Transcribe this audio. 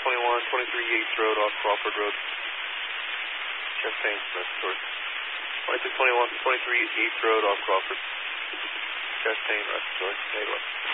2621, 23 Yates Road off Crawford Road. Champaign, respiratory. 2621, 23 Yates Road off Crawford. Champaign, respiratory. 811.